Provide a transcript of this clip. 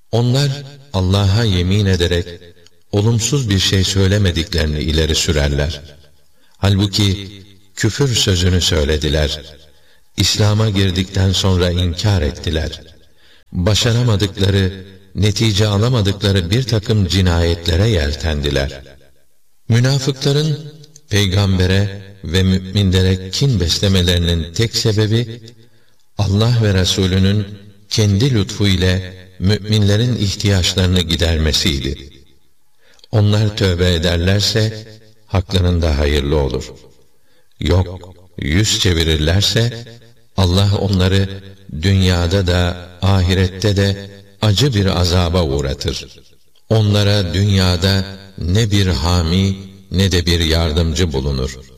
Onlar Allah'a yemin ederek olumsuz bir şey söylemediklerini ileri sürerler. Halbuki küfür sözünü söylediler. İslam'a girdikten sonra inkar ettiler. Başaramadıkları, netice alamadıkları bir takım cinayetlere yeltendiler. Münafıkların peygambere ve müminlere kin beslemelerinin tek sebebi, Allah ve Resulünün kendi lütfu ile müminlerin ihtiyaçlarını gidermesiydi. Onlar tövbe ederlerse haklarında hayırlı olur. Yok, yüz çevirirlerse Allah onları dünyada da ahirette de acı bir azaba uğratır. Onlara dünyada ne bir hami ne de bir yardımcı bulunur.